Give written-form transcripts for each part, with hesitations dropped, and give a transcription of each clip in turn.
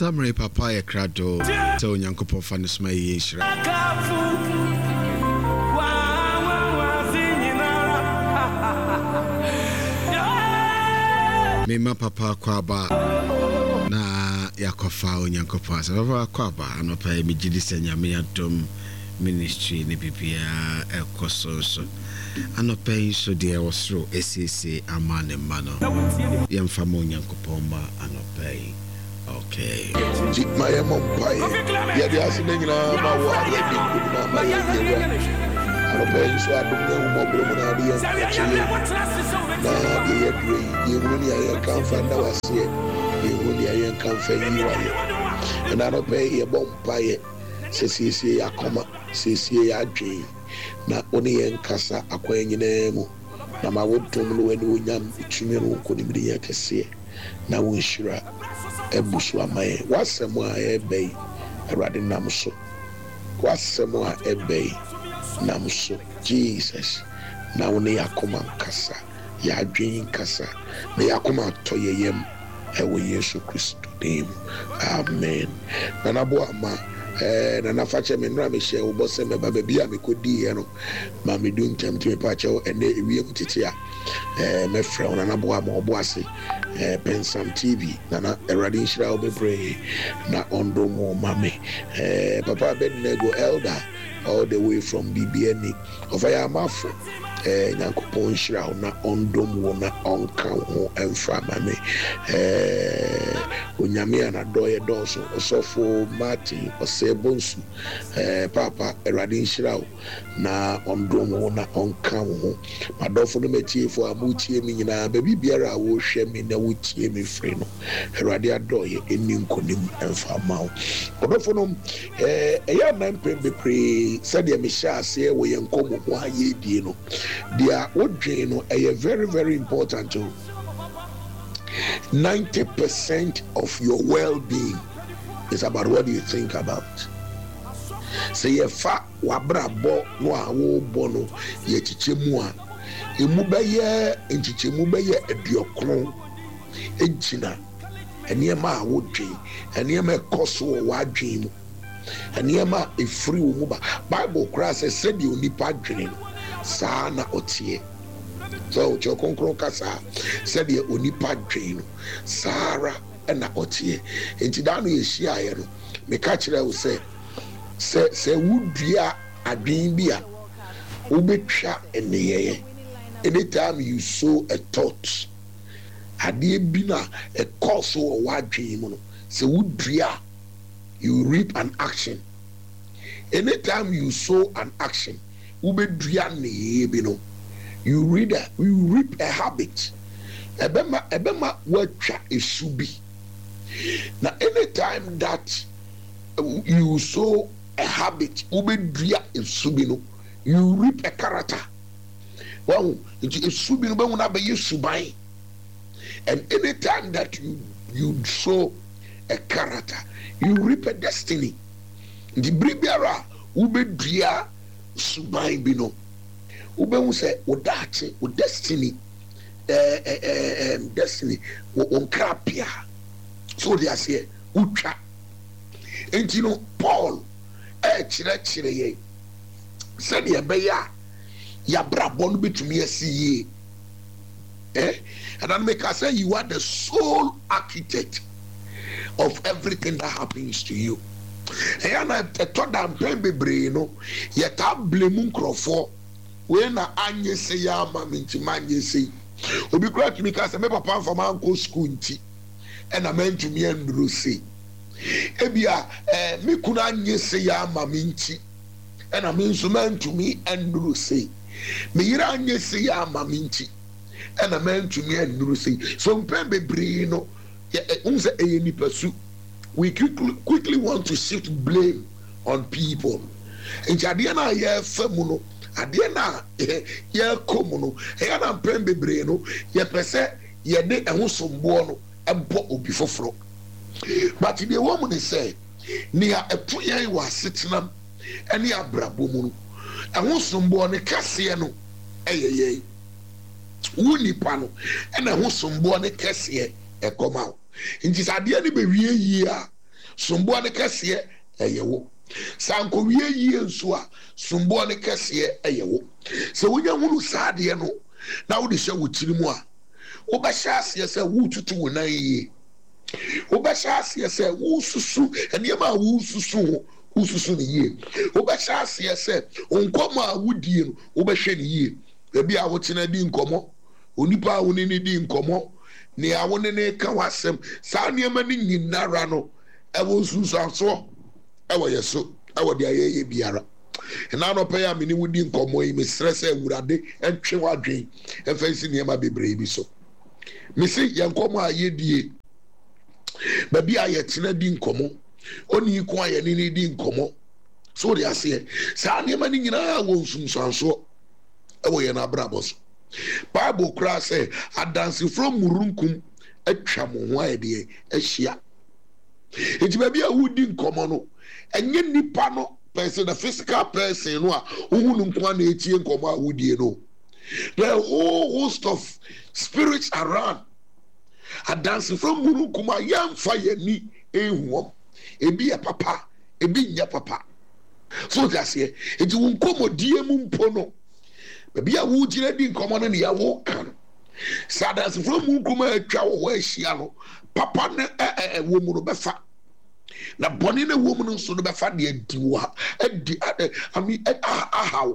Summary papa ye krado te onyankopon fa ne soma ye hira. Mema papa kwaba na yakofa onyankopon sa papa kwaba anopa me gidi senyame adom ministry ne bibia ekoso anopa so de osro esese amane mano yemfa mo onyankopon ma anopa. Okay. My empire. Yeah, the Asinina, my wife, my I'm paying so I don't know what you really can't find out here. You really can't find you. And I don't pay a bomb pie. Says a comma, says a J. Not only in Casa, acquiring name. Now, my wood to know when we young children could be a cassia. Now we sure. Ebuswa mae wasemwa ebe erade namso wasemwa ebe namso Jesus na woni yakoma nkasa ya adwen nkasa na yakoma toyeyem ewo Yesu Kristo dim amen na nabo ama na nafache me nra me hye obose me baba bia me kodi ye no ma me du ntem timi pa che ene ewie mutete a me frɛ na nabo ama obo ase Pensam TV na erade nshira obebre na ondo mo mame papa Bednego elder all the way from BBN of Ayamafo nyankopon nshira na ondo mo na onka ho emfa mame onyame anadoye doso osofo Martin osebonsu papa erade nshira na ondo mo na onka ho madofo no metiefo amutie mi nyina baby biara wo hwe mi na wutie mi free no erade adoye eni nkonim emfa mawo odofo no eya na mpembe pre said me sha se wo yenkomo ho aye die no dia odwen no very very important too. 90% of your well-being is about what you think about. Say ye fa wabra bo no a wo bo no ye chichemu a emu beye enchichemu beye eduokron ejina enema a wo dwen enema ekoso wo wadwen mu enema efiri wo mu ba Bible kra said the onipa dwen saa na otie. So chokonkron kasa said the onipa dwen Sara na otie enti da no ye hia ye no me ka kire wo say wudua adwen bi a wobetwa eneyeye anytime you sow a thought ade bi na a cause wo wadwen mu no say wudua you reap an action. Anytime you sow an action wobedua neyeye bi no you reap a habit. Ebema watwa esubi. Now anytime that you sow a habit ubedua esubi no you reap a character. Well, esubi no be una be yesubai. And anytime that you sow a character you reap a destiny. The bribiara ubedua subai bi no ube say odache o destiny destiny on krapia. So they are say utwa enti no Paul chire ye said ye beya ya brabo no betumi asiye and then make us say you are the sole architect of everything that happens to you. And I thought that bebre no yet I blame nkrofo when na anye say ya ma minti manye say obi kura to me cause me papa for man go school nti and I meant to me and say ebia me kuna anye say ya ma minti and I mean so meant to me and say me yira anye say ya ma minti and I meant to me and say so mpembe bre no unse eyeni pasu we quickly want to shift blame on people nti ade na ye famu no ade na ye komu no e na mpembe bre no ye pese ye de ehosombo no ebo obi foforo but the woman say nia epoye wa setenam ene abrabo mu no ehosombo ne kase no eyeye wuni pa no ene ehosombo ne kase ekoma nti sade ne be wie yi a somboa ne kɛseɛ ɛyɛ wo sankowie yie nso a somboa ne kɛseɛ ɛyɛ wo sɛ wonya hunu saa adeɛ no na wode hyɛ wo kyiri mu a wobɛhyɛ aseɛ sɛ wotutu wo nan yie wobɛhyɛ aseɛ sɛ wosusu nneɛma a wosusu ne yie wobɛhyɛ aseɛ sɛ nkɔmmɔ a wodie no wobɛhwɛ ne yie baabi a wotena di nkɔmmɔ onipa a wo ne di nkɔmmɔ nea wo ne ka w'asɛm saa nneɛma no nyinara no ɛwɔ nsunsuansoɔ ɛwɔ yɛ so ɛwɔ deɛ yɛyɛ biara ɛna nɔpɛ yɛ a me ne wo di nkɔmmɔ yi mesrɛ sɛ awurade ɛntwe w'adwen ɛmfa nsi nneɛma bebree bi so mesi yɛn nkɔmmɔ a yɛdie baabi a yɛtena di nkɔmmɔ ɔne ko a yɛne ne di nkɔmmɔ so wode aseɛ saa nneɛma no nyinaa wɔ nsumsuansoɔ ɛwɔ yɛn abrabɔ so bible koraa sɛ adanseforo mmurunkum atwa mo ho ayɛ deɛ ahyia enti baabi a wodi nkɔmmɔ no ɛnyɛ nipa no person the physical person no a wohu no nko a na ɛtie nkɔmmɔ a wodie no the whole host of spirits around adanseforo mmurunkum a yɛmfa yɛni ɛhuɔm ebi yɛ papa ebi nyɛ papa so te aseɛ enti wo nkɔmmɔdie mu mpo no baabi a wogyina di nkɔmmɔ no ne yɛwo ka no sɛ adanseforo mmurunkum a atwa wo hɔ ahyia no papa ne wɔ mu no bɛfa na bɔne no wɔ mu no nso no bɛfa de adi wo ha adi ahaw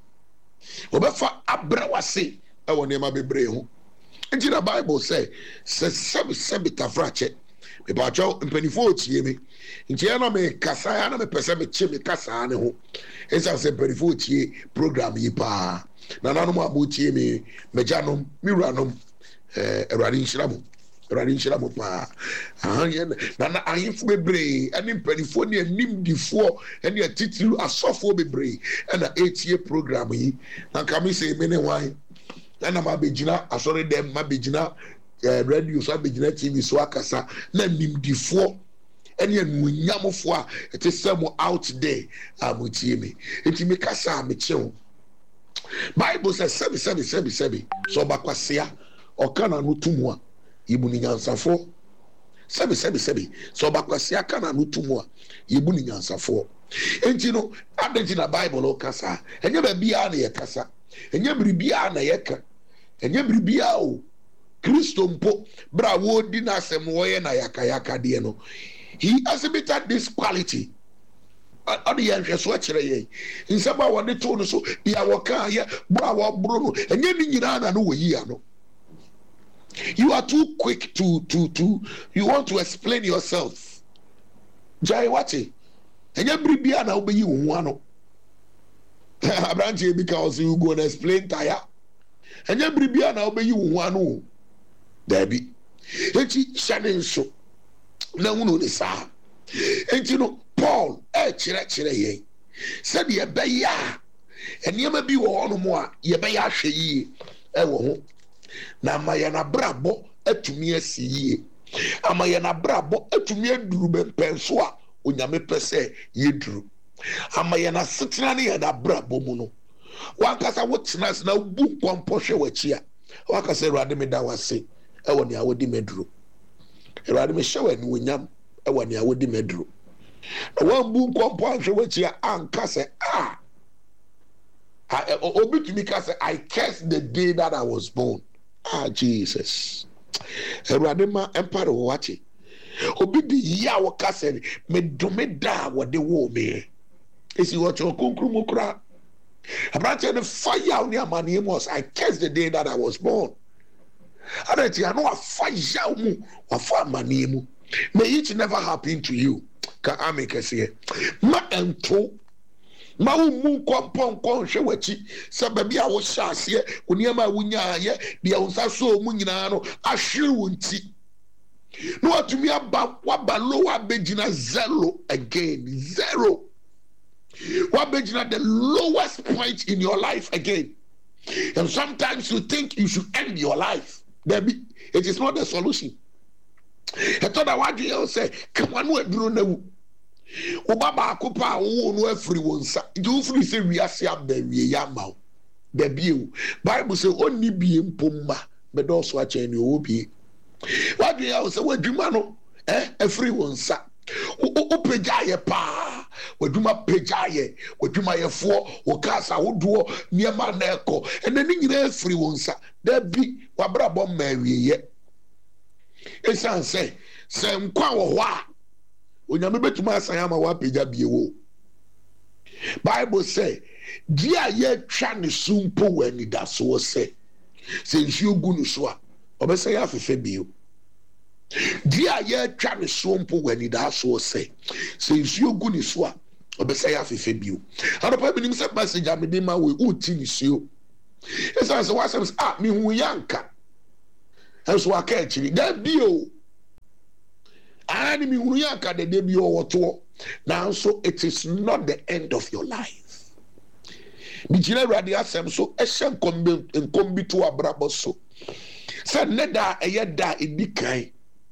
wɔbɛfa abrɛ wase ɛwɔ nneɛma bebree ho nti na bible sɛ sɛbi tafrakyɛ mepatwɛ mpanimfoɔ ɔtie me nti ɛna mekasa ya na mepɛ sɛ mekye me kasaa ne ho ɛsiane sɛ mpanimfoɔ ɔtie program yi paa nananom a motie me magyanom me wuranom awurade nhyira mo paa nana ahemfo bebree ɛne mpanimfoɔ ne animdifoɔ ɛne atitiri asɔfoɔ bebree ɛna ɛtie program yi na nka me sɛ me ne hwan ɛna mabɛgyina asɔre dɛm mabɛgyina radio so abɛgyina tv so akasa na nimdifoɔ ɛne anuonyamfoɔ a ɛte sɛ mo out there a motie me enti mekasa a mekyew bible sɛ sɛbi sɛ ɔbakwasea ɔka na no to mu a yɛbu ne nyansafoɔ sɛbi sɛ ɔbakwasea ka na no to mu a yɛbu ne nyansafoɔ enti no adɛnti na bible ɔkasa ɛnyɛ baabiara na yɛkasa ɛnyɛ biribiara na yɛka ɛnyɛ biribiara o kristo mpo bra wodi na asɛm wɔyɛ na yaka deɛ no he exhibited this quality ɔde yɛn hwɛ so akyerɛ yɛn nsɛm a wɔde to no so deɛ wɔka yɛ bro a wɔboro no ɛnyɛ ne nyinaa na no wɔyi ano you are too quick to you want to explain yourself gyae wate ɛnyɛ biribiara na wobɛyi wo ho ano aberanteɛ bi ka ɔsɛ you go and explain tire ɛnyɛ biribiara na wobɛyi wo ho ano dabi enti hyɛ ne nso na hunu ne saa enti no paul kyerɛkyerɛ yɛn sɛdeɛ ɛbɛyɛ a nneɛma bi wɔ hɔnom a yɛbɛyɛ ahwɛ yie ɛwɔ ho na ama yɛn abrabɔ atumi asi yie ama yɛn abrabɔ atumi aduru bɛmpɛnso a onyame pɛ sɛ yɛduru ama yɛn asetena ne yɛn abrabɔ mu no wankasa wotena ase na wobu nkɔmpɔ hwɛ w'akyi a wakasa awurade meda wase ɛwɔ nea wodi maduro awurade mehyɛ wɔ anuonyam ɛwɔ nea wodi maduro na wambu nkɔmpɔ ahwɛ w'akyi a anka sɛ obi tumi ka sɛ I cursed the day that I was born Jesus awurade ma empire wɔ wakye obi di yi a wɔka sɛ medome da a wɔde wɔ me esi wɔkyɛ ɔkonkuru mu koraa aberanteɛ no fire ne amanneɛ mu I cursed the day that I was born adɛnti ano wafa yaw mu wafa amanneɛ mu may it never happen to you ka ame kɛseɛ ma ɛnto ma wo mu nkɔmpɔnkɔ nhwɛ w'akyi sɛ baabi a wohyɛ aseɛ wo nneɛma a wonyaayɛ deɛ wo nsa so mu nyinaa no ahwere wo nti na watumi waba low abɛgyina zero again zero wabɛgyina the lowest point in your life again and sometimes you think you should end your life Debbie, it is not the solution ɛtɔ da wadwe yɛ sɛ kama no aduro na wu woba baako pa a wowo no afiri wo nsa nti wofiri sɛ wiase aba wie yɛ ama wo da bio bible sɛ ɔnni bie mpo mma bɛdɔɔso akyɛn ne ɔwɔ bie wadwe yɛ sɛ wadwuma no afiri wo nsa Upejaye pa, Waduma pejaye, Waduma ye for, Wakasa, Woduo, Niama Neko, and then in free onsa, there be Wabra Bom Mary yet. Esan say, Sam Kwa wa. When you remember to my Sayama Wapeja Bio. Bible say, Dia ye tran sumpo when it does so say. Since you gunuswa, Obesa ya febio. Dia ye tran sumpo when it does so say. Since you gunuswa, Obesa ya febio. And the Bible himself message I made my way, Utinisio. As I was, me who yanka. And so I catch it. That bio. And me who yanka the debut or two. Now, so it is not the end of your life. Bijile radi asem so eshen kombi to abrabo so. Said neda eye da edikan.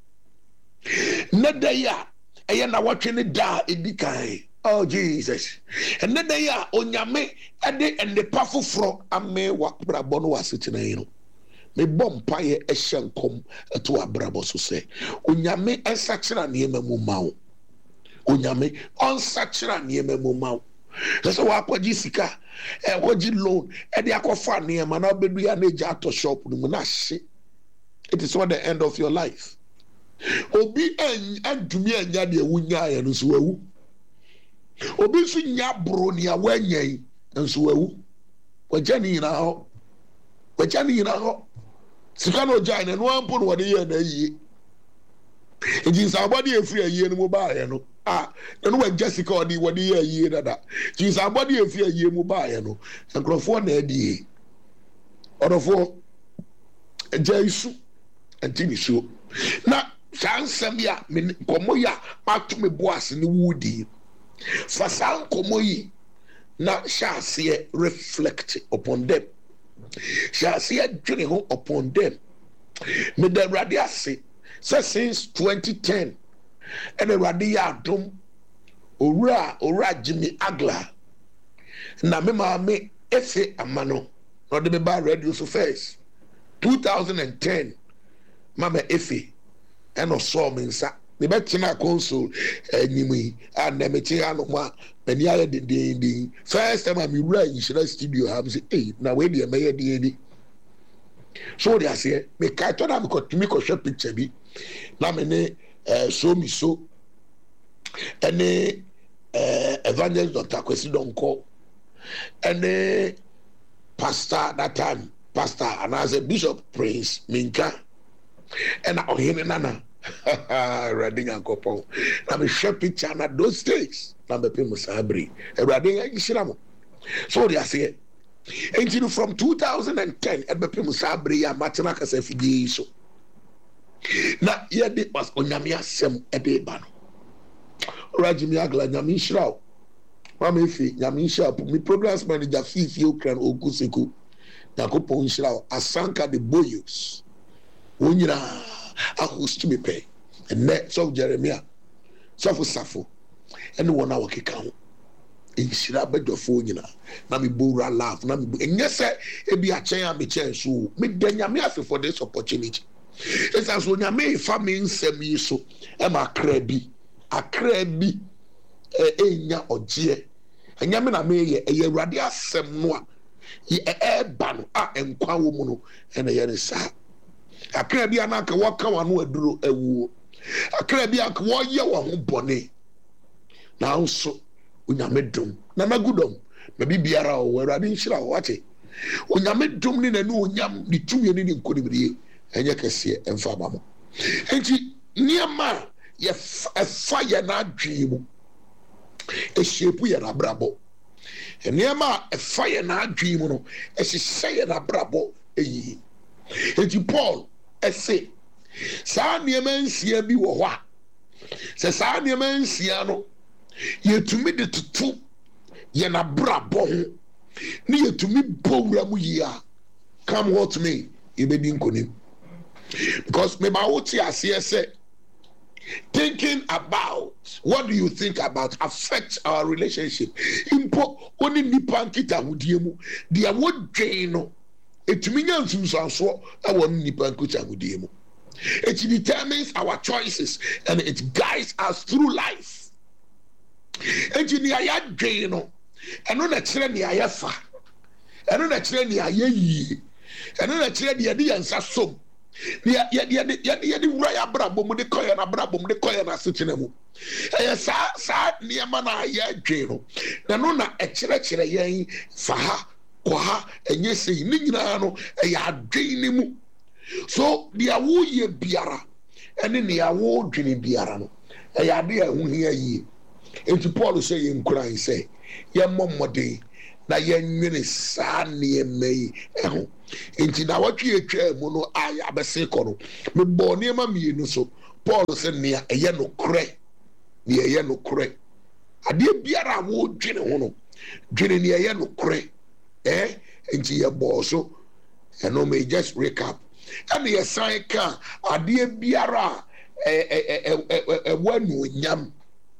Neda ya eye na watching da edikan. Oh Jesus. And neda ya onyame ede and the powerful fro ame wa brabo no wasitena yino. Me bompaye eshen kom to abrabo so say. Onyame ensachira niema mu mawo. Onyame onsachira niema mu mawo. So wa kwaji sika kwaji loan e de akofa niema na obedu ya na eja to shop no na hye. It is not the end of your life. Obi adumi anya de wunya ya no so wawu. Obi so nya bro ni awanyan nso wawu. Waja ni na ho. Waja ni na ho. Sika no ja na no ampo no wode ye na yie. Eji sabody efri ayie no ba ya no. No when Jessica or the what year that she's a body of fear ye mobile no and crofo na edi or for a jesu and tinisu na chansem ya me komo ya matu me boas ni wudi fasan komo yi na shall see reflect upon them shall see dwene ho upon them me the radiasi since 2010 and the radia dum ora Jimmy Agla na me mama efe amano no de be ba radio so first 2010 mama efe and so me nsa me betina console enyimi and me ti anu ma mani aye din first time me ura in studio have say eh na we dey me dey so they say me ka to na me ko share picture bi na me ne so mi so and evangelist Dr. Kwesi Donko and pastor that time pastor and as a bishop Prince Minka and ohene nana rading ankopon na me share picture na those days na me pe musabri rading agishiramo so they say until from 2010 and me pe musabri ya matena kasa fidie so na yede pas onyame asem ebe ba no Rajimi Agla nyame nhyira wa me fi nyame nhyira mi programs manager fifi okran oguseku yakopon nhyira asanka the boyos onyira ahost me pay and net so Jeremiah so for safo and wona wakeka ho nhyira badofo nyina na me bora laugh na me enye se ebi a chen a me chen so me da nyame afi for this opportunity. It's as when you may famine semi so a crabby enya or jee and yamina may a radia semnoa ye air ban and quawomono and a yanisa a crabby anaka waka one word drew a woo a crabby a kwa ye one bonnet now so when you made dum nana goodum maybe biara or where I didn't shall watch it when you made dum in a new yam the 2 years in Kodibri. Enye kese emfama mo enti niema ye fire na adwemu ehyepu ye na brabo niema fire na adwemu no ehye na brabo eyi enti Paul ese saa niema nsia bi wo ho a se saa niema nsia no yetumi de tutu ye na brabo ho ni yetumi bowura mu yi a come what me ibedi nkonim. Because maybe I would say thinking about what do you think about affects our relationship. Impo only nipa kita hudiemu dia wo dwen no etumi nya nsunsanso e wo nipa nkuta hudiemu It determines our choices and it guides us through life. Engineer ya dwen no eno na kire ne ayefa eno na kire ne ayeyi eno na kire ne de yansa som de wura ya brabo mu de koye na brabo mu de koye na setena mu sa ne ma na ya dwen no eno na kire yen fa ha ko ha enye sei ni nyina no ya adwen ni mu. So dia wo ye biara ene ne ya wo dwen biara no ya de hu hia yi. Enti Paul say in Quran say ye mommode na ye nwene sa ne mai eho enti na watwe atwa mu no aya bese kono me bo ne ma mienu so Paul say ne ye no kre ne ye no kre ade biara wo dwene ho no dwene ne ye no kre enti ye bo so eno me just recap and ye sign ka ade biara wanu nyam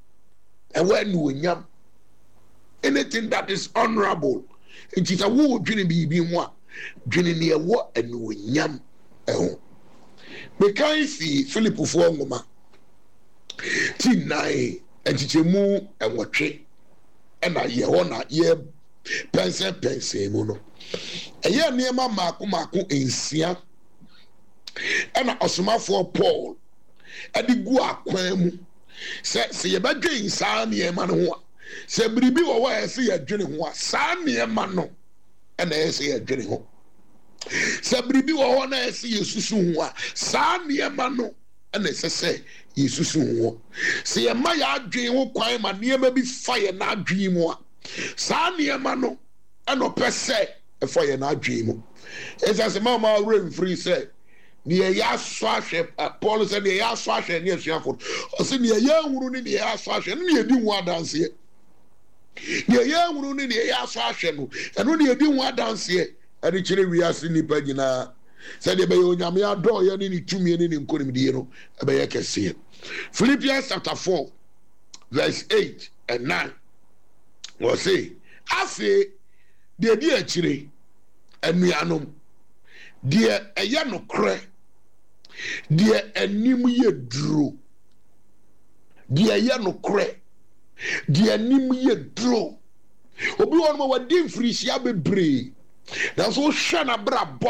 anything that is honorable it is a wo dwene bibi ho a dwene ne ewo anuonyam eho me kan fi Philip fo ngoma ti nai entichemu enwotwe na ye ho na ye pense mu no eye niema maako ensia na osomafo Paul adigu akwan mu se ye badwen saa ne ma no ho a se biribi wo wa se ye dwene ho a saa ne ma no na ye se ye dwene ho se biribi wo ho na se ye susu ho a saa ne ma no na se ye susu ho se ye ma ya adwen ho kwan ma ne ma bi fa ye na adwen mu a saa ne ma no na pese e fa ye na adwen mu esa se ma rem free say ni ya swahwe Paul said ni ya swahwe ni asuafo o se ni ya nwuru ni ya swahwe ni edi hu adanse ni ya nwuru ni ya swahwe no eno ni edi hu adanse ade kire wiase nipa nyina said be onyame ado ye ni tumi ni nkonim die no be ye kese. Philippians chapter 4 verse 8 and 9 we say afi de di akire anuanom de eye no kre de anim ye duro de eye no kre de anim ye duro obi won mo wadi mfirihia bebre na so hwe na brabo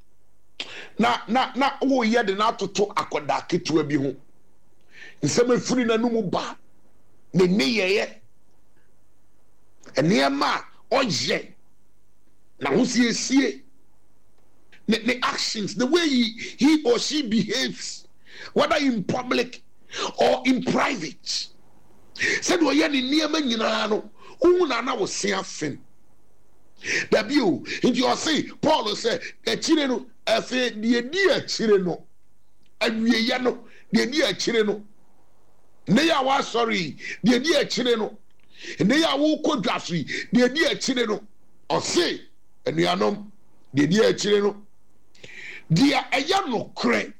na wo ye de na toto akoda ketewa bi ho nsem afiri na numu ba ne yeye eniema oje na ho siesie the actions, the way he or she behaves, whether in public or in private. Said we are near me no una na was saying that you into your say Paul said a chireno afe the dear chireno and we yano the dear chireno they are sorry the dear chireno and they are woko drafty the dear chireno or say and we are no the dear chireno dia eya no kre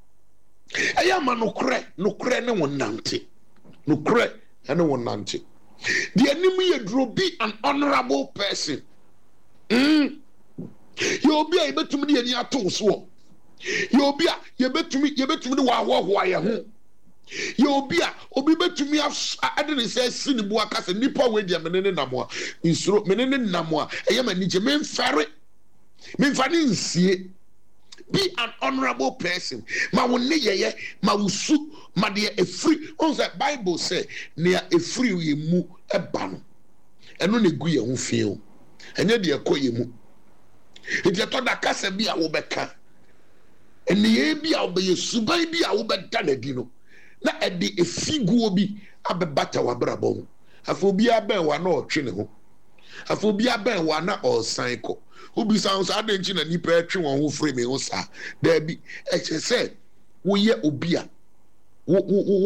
eya ma no kre ne wonante no kre ene wonante dia nim ye dro be an honorable person you obi a yebetumi de ani ato so you obi a yebetumi de wa ho aye ho you obi betumi ade ne se sinibu akase nipa we dia menene namo a insuro menene namo a eya ma nije memfare memfane nsie. Be an honorable person. Ma wone yeye, ma wusu, ma de a free. On the Bible say, near a free ye mu e ban. And no ne gu ye hu feel. And ye de ko ye mu. If you thought that kasa bi a wo beka. And ye bi a be subai bi a wo beta na dino. Na e de e figu bi abebata wa brabo. Afo bi aben wa na otwe ne ho. Afo bi aben wa na o san ko. Ubi sounds adenchi na nipa etwe won ho frame ho sa da bi e che se wo ye obi a wo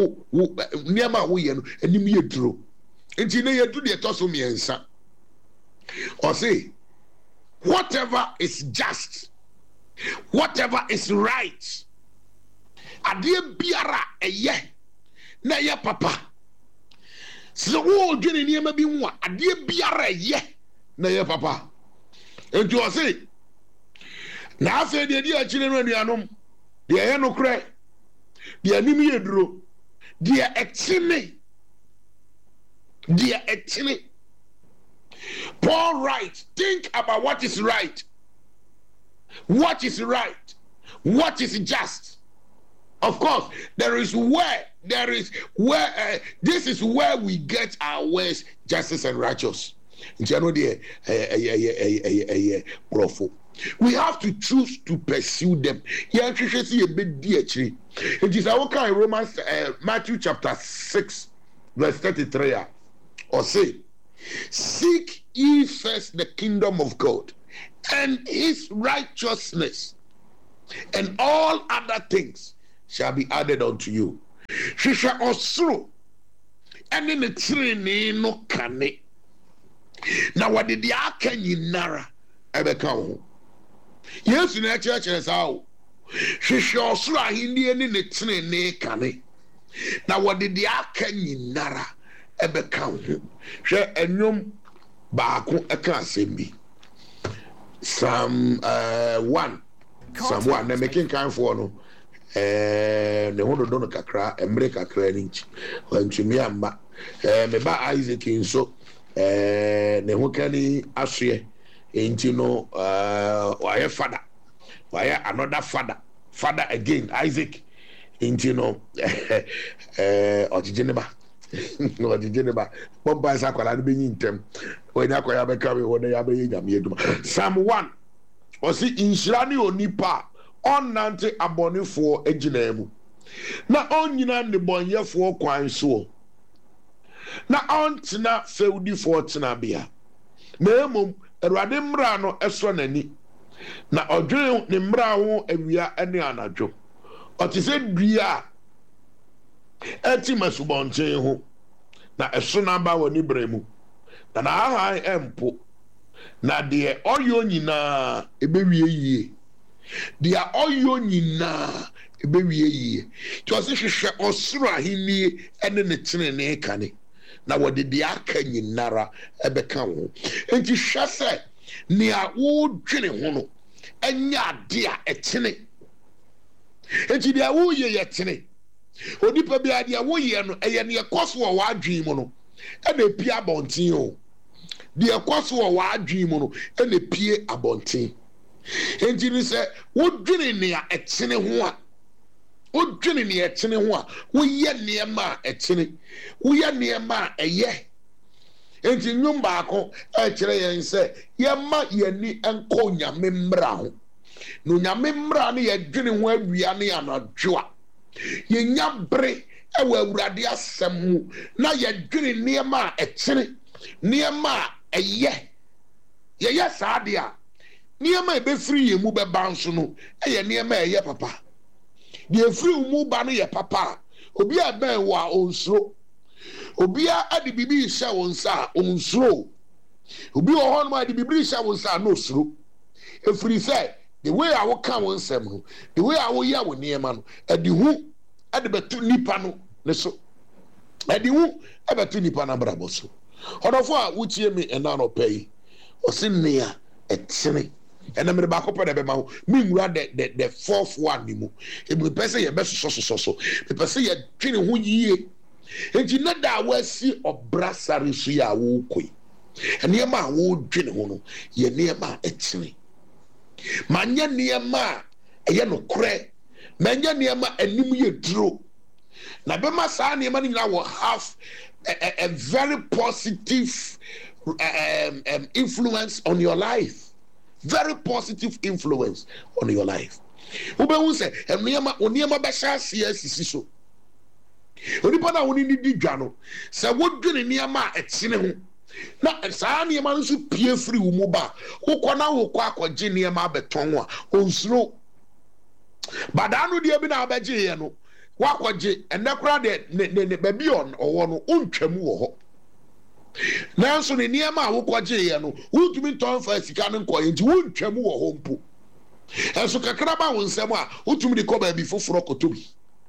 niama wo ye no anim ye duro enti na ye du de toso miensa or say whatever is just, whatever is right, ade biara eye na ye papa so wo dwene niama bi ho ade biara eye na ye papa. And you say, now say the idea children when you are no, deɛ no kra deɛ anim yɛ duro deɛ ɛtene Paul writes, think about what is right, what is just. Of course, this is where we get our words, justice and righteous. We have to choose to pursue them. It is our kind Romans, Matthew chapter 6, verse 33. Or say, seek ye first the kingdom of God and his righteousness, and all other things shall be added unto you. She shall also, and in the training no cane. Now, what did the Akan Nara ever come? Yes, in the church as how she shall also in the training cane. Now, what did the Akan Nara ever come? She and yum baku a can't Psalm 1. Psalm 1. They're making kind for no. The whole dono kakra embre kakra ninchi wantumi amba me ba Isaac nso ne ho kani ahwe enti no why another father again Isaac enti no ojigeneba bomba sa kwala no benyi ntem wanya akoya beka we wona ya be nyame aduma Psalm 1 osi inhyira ne onipa ɔnante abɔnefoɔ agyina mu na ɔnyina nnebɔnyɛfoɔ kwan so na ɔntena fɛwdifoɔ tenabea na mmom Awurade mmara no ɛsɔ n'ani na ɔdwene ne mmara ho awia ne anadwo ɔte sɛ dua a ɛte masubɔnten ho na ɛso n'aba wɔ ne brɛ mu na n'ahan ɛmpo na deɛ ɔyɛ nyinaa ɛbɛwie yie dia oyo nyina ebewie yie ti o se hwehwe osoro ahenni ene ne tenene kane na wode dia aka nyinara ebeka ho enti hwe se nea wo dwene ho no enya ade a etene enti dia wo ye yetene onipa bi ade a wo ye no eye ne ekoso wo adwen mu no ena pie abonten o dia ekoso wo adwen mu no ena pie abonten enti ni se wodwene ne a etene ho a wodwene ne etene ho a woyɛ nneɛma a etene woyɛ nneɛma a ɛyɛ enti nnwom baako ɛkyerɛ yɛn sɛ yɛma yɛni ɛnkɔ nyame mmra ho no nyame mmra ne yɛdwene ho awia ne anadwo a yɛnya bere ɛwɔ Awurade asɛm mu na yɛdwene nneɛma a etene nneɛma a ɛyɛ yɛyɛ saa de a nneɛma ebefiri yɛ mu bɛba nso no ɛyɛ nneɛma ɛyɛ papa deɛ firi mu ba no yɛ papa obi a bɛn wɔ a onsuro obi a ade bibi hyɛ wɔn nsa a onsuro obi wɔ hɔ no a ade bibi hyɛ wɔn nsa a no osuro efiri sɛ the way a wɔka wɔn nsɛm no the way a wɔyɛ wɔn nneɛma no ɛde hu ɛde bɛto nipa no ne so ɛde hu ɛbɛto nipa no abrabɔ so ɔdɔfo a wotie mi ɛna anɔpɛ yi ɔsi nea ɛtene ɛna mede baako pɛ na ɛbɛma ho menwura the fourth one ni mu mepɛ sɛ yɛbɛsosɔsosɔ so mepɛ sɛ yɛtwene ho yie enti na da a wɔasi ɔbra sare so yɛ a wɔrekɔi nneɛma a wɔredwene ho no yɛ nneɛma a ɛtene manyɛ nneɛma a ɛyɛ nokorɛ manyɛ nneɛma anim yɛ duro na bɛma saa nneɛma no nyinaa wɔ have a very positive influence on your life. Very positive influence on your life. Wobɛhu sɛ nneɛma bɛhyɛ aseɛ asisi so onipa na woni di dwa no sɛ wodwene nneɛma a ɛtene ho na saa nneɛma no nso pie firi wo mu ba wokɔ na wokɔ akɔgye nneɛma abɛtɔn a onsuro badaa no deɛ bi na abɛgye yɛ no wakɔgye ɛnɛ koraa deɛ ne baabi ɔwɔ no ontwam wɔ hɔ nanso ne nneɛma a wokɔgye yɛ no wontumi ntɔn fa sika no nkɔyɛ nti wontwam wɔ hɔ mpo ɛnso kakra ba wo nsɛm a wotumi de kɔ baabi foforɔ kɔtɔ bi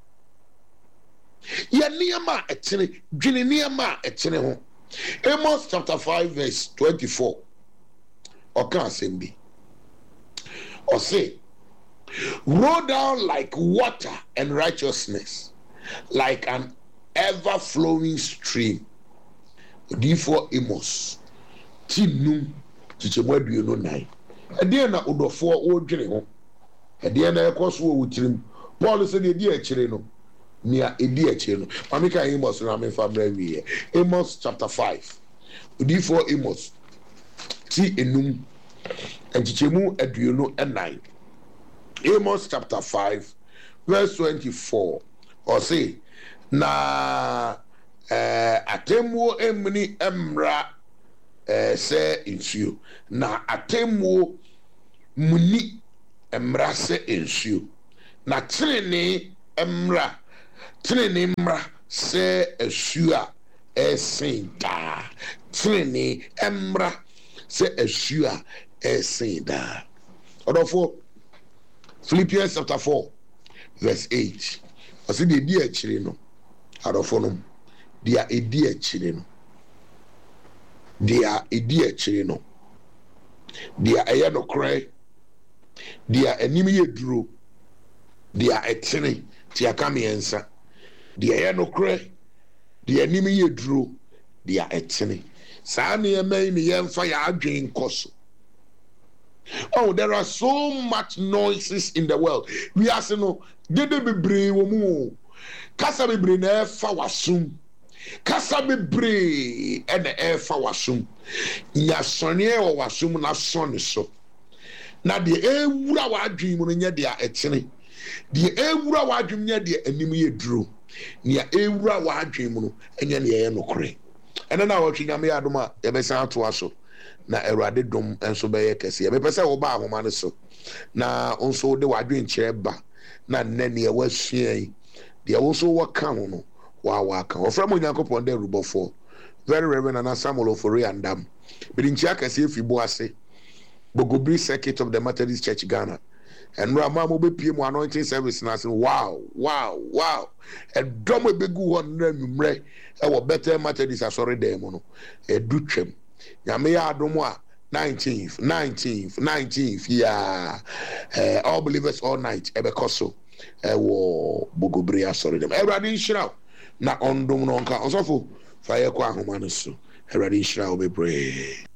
yɛ nneɛma a ɛtene dwene nneɛma a ɛtene ho Amos chapter 5 verse 24 ɔka asɛm bi ɔse roll down like water and righteousness, like an ever-flowing stream. Therefore, Amos, Tinum, Chichemadu no nine. A dear na Udofo old general. A dear na Coswo with him. Paul said, a dear Chireno, near a dear Chireno. Mamika Amos, Ramin Fabrevi. Amos chapter 5. Therefore, Amos, T enum, and Chichemu Aduno and 9. Amos chapter 5, verse 24. Or say, na atemu emni emra se insuo na atemu muni emra se insuo na trene emra se asua esinda trene emra se asua esinda. Odofo Philippians chapter 4 verse 8. I see the dear chirino adofonum dia edie chirino dia edie chirino dia eya no krai dia anim ye duro dia etene tia kamiensa dia eya no krai dia anim ye duro dia etene saa ne yemai ne yemfa ya adwen koso. Oh, there are so much noises in the world. We are saying, no, dede bebre womu, kasa bebre na efa wasum, kasa bebre ene efa wasum. Nya sonye o wasum na son so. Na de ewura wadwin mu nya de etene. De ewura wadwin nya de anim ye duro. Nya ewura wadwin mu nya ne ye no kore. Ene na wo twenya me adoma ye be san to aso. Na Erade dom enso beye kese. Me pese wo ba ahoma ne so. Na onso de wadwen kire ba. Na nene e wasua yi. De onso waka ho no. Wa ka. Ofra mo Nyankopon de rubofo. Very Reverend Nana Samuel Ofori Andam. Bi nchia kese efibo ase. Bogobri Circuit of the Methodist Church Ghana. And Rama mo be pie mo anointing service na say wow. E dom e begu ho na nwumre e wo better Methodist asori dem no. E dutwem. Yame ya adomwa 19th yeah. All believers all night ebekoso wo Bogobria sorry them everybody nshira na ondom no nka osofo fa ye kwa ahoma no so everybody nshira obebre.